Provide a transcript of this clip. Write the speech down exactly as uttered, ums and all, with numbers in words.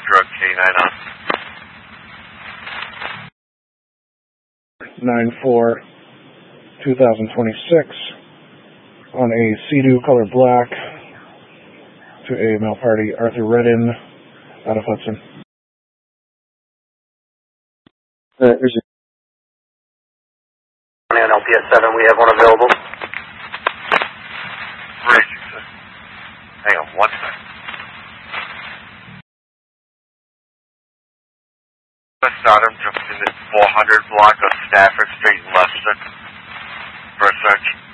drug K nine on. nine four two thousand twenty-six on a Sea-Doo color black to a male party, Arthur Redden, out of Hudson. Uh, there's a on L P S seven, we have one available. Bridge. Hang on one second. Saddam jumped in the four hundred block of Stafford Street, Leicester, for a search.